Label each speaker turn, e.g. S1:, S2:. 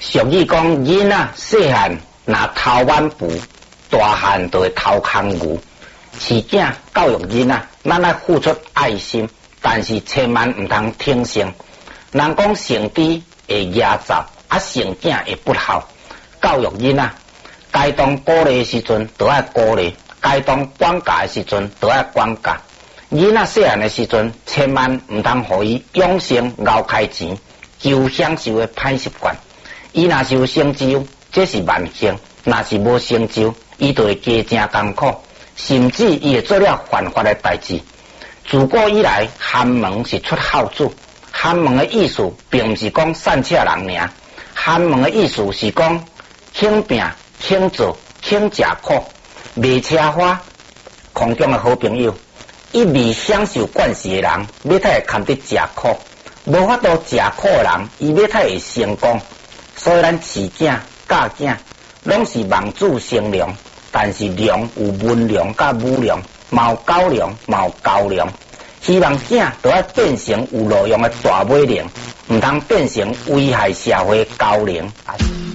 S1: 俗语讲，囡仔细汉若偷挽布，大汉就会偷空牛。饲囝教育囡仔，咱要付出爱心，但是千万唔通听信。人讲成知会压造，成囝会不孝。教育囡仔，该当鼓励的时阵，就要鼓励；该当管教的时阵，就要管教。囡仔细汉的时阵，千万唔通互伊养成熬开钱、求享受的歹习惯。伊若是有成就，这是万幸；若是无成就，伊就会加真艰苦，甚至伊会做了犯法的代志。自古以来，寒门是出孝子。寒门的意思，并不是讲善车人尔。寒门的意思是讲肯拼、肯做、肯吃苦。卖车花，空中的好朋友，一味享受惯势的人，要太会堪得吃苦；无法度吃苦的人，伊要太会成功。所以咱饲囝、教囝，拢是望子成龙，但是龙有文龙甲武龙，嘛有高龙，嘛有高龙。希望囝都要变成有路用的大尾龙，唔通变成危害社会的高龙。